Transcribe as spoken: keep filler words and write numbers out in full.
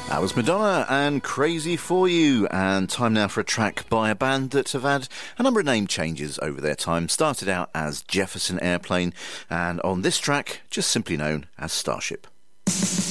That was Madonna and Crazy For You, and time now for a track by a band that have had a number of name changes over their time. Started out as Jefferson Airplane, and on this track, just simply known as Starship.